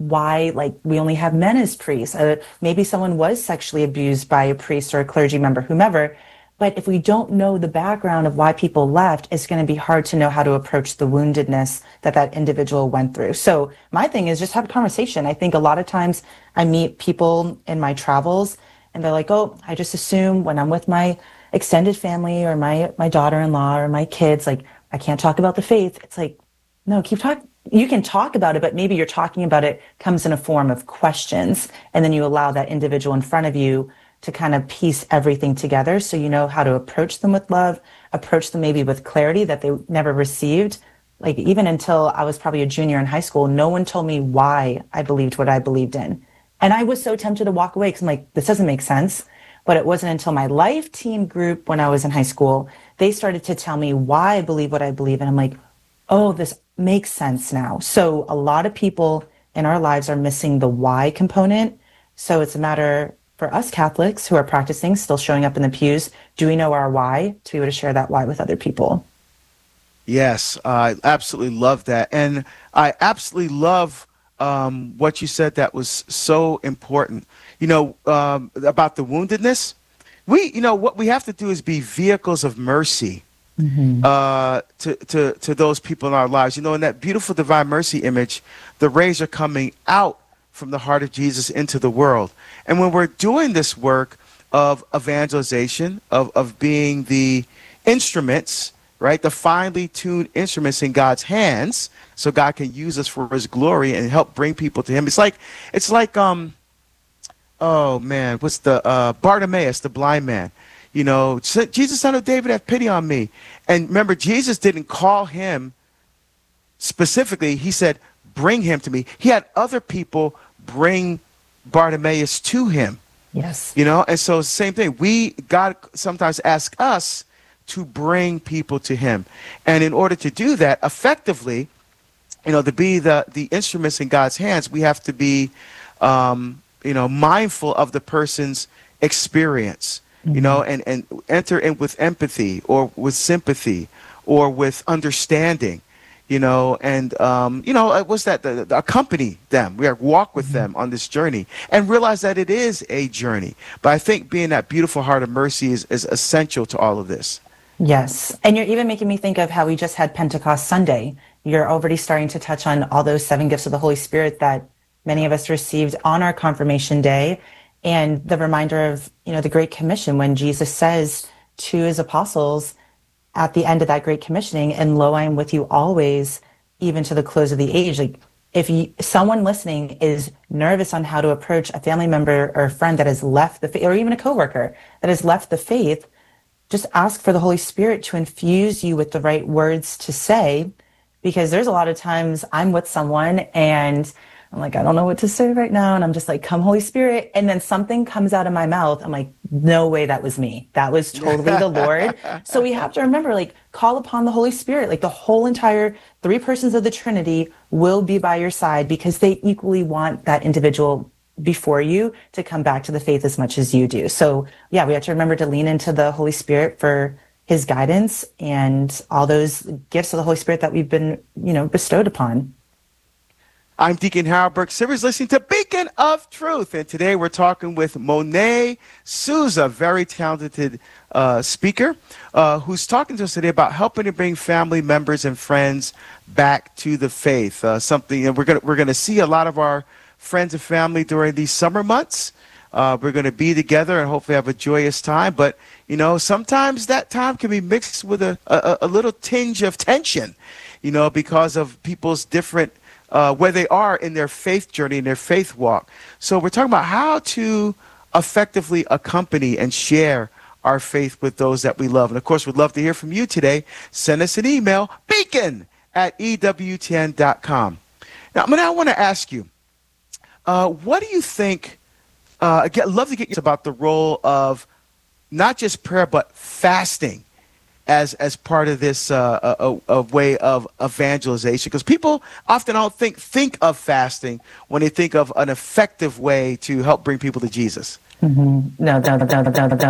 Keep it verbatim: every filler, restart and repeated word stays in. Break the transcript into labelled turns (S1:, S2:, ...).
S1: why, like, we only have men as priests. Uh, maybe someone was sexually abused by a priest or a clergy member, whomever. But if we don't know the background of why people left, it's going to be hard to know how to approach the woundedness that that individual went through. So my thing is just have a conversation. I think a lot of times I meet people in my travels and they're like, oh, I just assume when I'm with my extended family or my, my daughter-in-law or my kids, like, I can't talk about the faith. It's like, no, keep talking. You can talk about it, but maybe you're talking about it comes in a form of questions. And then you allow that individual in front of you to kind of piece everything together so you know how to approach them with love, approach them maybe with clarity that they never received. Like, even until I was probably a junior in high school, no one told me why I believed what I believed in. And I was so tempted to walk away because I'm like, this doesn't make sense. But it wasn't until my life team group when I was in high school, they started to tell me why I believe what I believe. And I'm like, oh, this makes sense now. So a lot of people in our lives are missing the why component. So it's a matter for us Catholics who are practicing, still showing up in the pews, do we know our why to be able to share that why with other people?
S2: Yes, I absolutely love that. And I absolutely love um, what you said that was so important, you know, um, about the woundedness. We, you know, what we have to do is be vehicles of mercy mm-hmm. uh, to, to, to those people in our lives. You know, in that beautiful divine mercy image, the rays are coming out from the heart of Jesus into the world. And when we're doing this work of evangelization, of, of being the instruments, right, the finely tuned instruments in God's hands, so God can use us for his glory and help bring people to him. It's like, it's like, um, oh man, what's the, uh, Bartimaeus, the blind man, you know, Jesus, son of David, have pity on me. And remember, Jesus didn't call him specifically. He said, bring him to me. He had other people bring Bartimaeus to him.
S1: Yes.
S2: You know, and so same thing. We, God sometimes asks us to bring people to him. And in order to do that effectively, you know, to be the, the instruments in God's hands, we have to be, um, you know, mindful of the person's experience, mm-hmm. you know, and, and enter in with empathy or with sympathy or with understanding. You know, and, um, you know, what's that? The, the, accompany them. We are walk with mm-hmm. them on this journey and realize that it is a journey. But I think being that beautiful heart of mercy is, is essential to all of this.
S1: Yes. And you're even making me think of how we just had Pentecost Sunday. You're already starting to touch on all those seven gifts of the Holy Spirit that many of us received on our confirmation day. And the reminder of, you know, the Great Commission when Jesus says to his apostles, at the end of that great commissioning, and lo, I am with you always, even to the close of the age. Like, if you, someone listening is nervous on how to approach a family member or a friend that has left the faith, or even a coworker that has left the faith, just ask for the Holy Spirit to infuse you with the right words to say, because there's a lot of times I'm with someone and I'm like, I don't know what to say right now. And I'm just like, come Holy Spirit. And then something comes out of my mouth. I'm like, no way, that was me. That was totally the Lord. So we have to remember, like, call upon the Holy Spirit. Like, the whole entire three persons of the Trinity will be by your side because they equally want that individual before you to come back to the faith as much as you do. So yeah, we have to remember to lean into the Holy Spirit for his guidance and all those gifts of the Holy Spirit that we've been, you know, bestowed upon.
S2: I'm Deacon Harold Burke Sivers, listening to Beacon of Truth. And today we're talking with Monet Souza, very talented uh, speaker, uh, who's talking to us today about helping to bring family members and friends back to the faith. Uh, something, and we're going we're gonna see a lot of our friends and family during these summer months. Uh, we're going to be together and hopefully have a joyous time. But, you know, sometimes that time can be mixed with a, a, a little tinge of tension, you know, because of people's different Uh, where they are in their faith journey, in their faith walk. So we're talking about how to effectively accompany and share our faith with those that we love. And of course, we'd love to hear from you today. Send us an email, beacon at E W T N dot com. Now, I want to ask you, uh, what do you think, uh, I'd love to get you about the role of not just prayer, but fasting as as part of this uh, a, a way of evangelization, because people often don't think think of fasting when they think of an effective way to help bring people to Jesus.
S1: Mm-hmm. No, no, no, no, no, no.